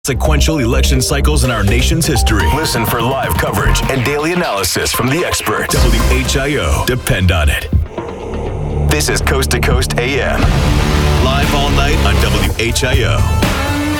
sequential election cycles in our nation's history. Listen for live coverage and daily analysis from the experts. WHIO. Depend on it. This is Coast to Coast AM. Live all night on WHIO.